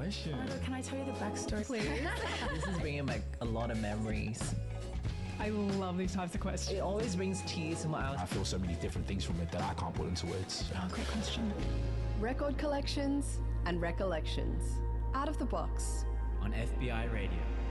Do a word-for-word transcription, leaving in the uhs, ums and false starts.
question. Oh my God, can I tell you the backstory? Please. This is bringing back a lot of memories. I love these types of It questions. always brings tears to my eyes. I feel so many different things from it that I can't put into words. Oh, great question. Record collections and recollections. Out of the box. On F B I Radio.